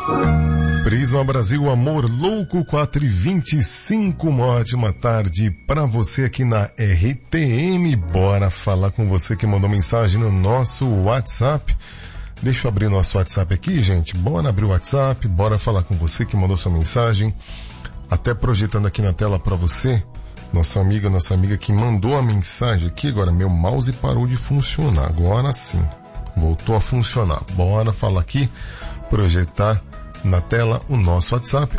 Prisma Brasil, amor louco, 4h25, uma ótima tarde pra você aqui na RTM. Bora falar com você que mandou mensagem no nosso WhatsApp. Deixa eu abrir o nosso WhatsApp aqui, gente. Bora abrir o WhatsApp, bora falar com você que mandou sua mensagem. Até projetando aqui na tela pra você, nossa amiga que mandou a mensagem aqui. Agora meu mouse parou de funcionar, agora sim, voltou a funcionar. Bora falar aqui, projetar na tela o nosso WhatsApp,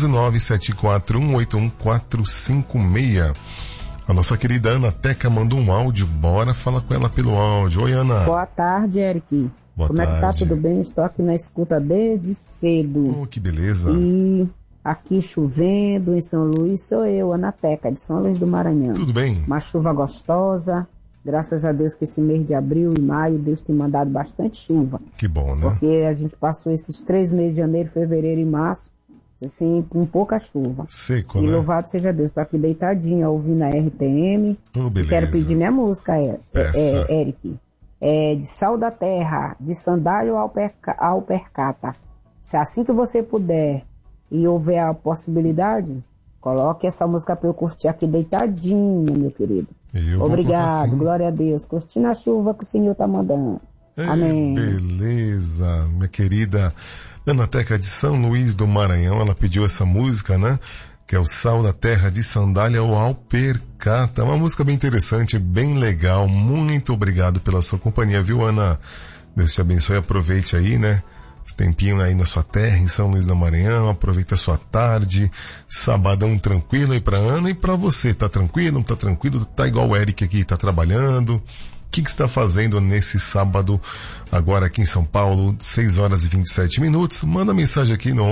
11974181456. A nossa querida Ana Teca mandou um áudio, bora falar com ela pelo áudio. Oi, Ana. Boa tarde, Eric. Boa Como tarde. É que tá? Tudo bem? Estou aqui na escuta desde cedo. Oh, que beleza. E aqui chovendo em São Luís, sou eu, Ana Teca, de São Luís do Maranhão. Tudo bem? Uma chuva gostosa. Graças a Deus que esse mês de abril e maio, Deus tem mandado bastante chuva. Que bom, né? Porque a gente passou esses 3 meses, janeiro, fevereiro e março, assim, com pouca chuva. Seco, e né? louvado seja Deus. Estou aqui deitadinha, ouvindo a RTM. Oh, beleza. Quero pedir minha música, Eric. De Sal da Terra, de Sandália ao Percata. Se assim que você puder e houver a possibilidade, coloque essa música para eu curtir aqui deitadinha, meu querido. Obrigado, glória a Deus. Curtindo a chuva que o Senhor está mandando. Amém. Beleza, minha querida Ana Teca de São Luís do Maranhão, ela pediu essa música, né? Que é o Sal da Terra, de Sandália ao Alpercata. Uma música bem interessante, bem legal. Muito obrigado pela sua companhia, viu, Ana? Deus te abençoe, aproveite aí, né? Esse tempinho aí na sua terra, em São Luís do Maranhão, aproveita a sua tarde, sabadão tranquilo aí pra Ana e pra você. Tá tranquilo, não tá tranquilo? Tá igual o Eric aqui, tá trabalhando? O que você está fazendo nesse sábado, agora aqui em São Paulo, 6h27? Manda mensagem aqui no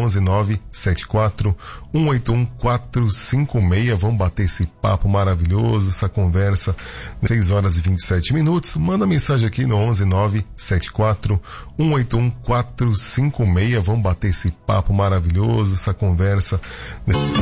11974181456. Vamos bater esse papo maravilhoso, essa conversa, 6h27. Manda mensagem aqui no 11974181456. Vamos bater esse papo maravilhoso, essa conversa.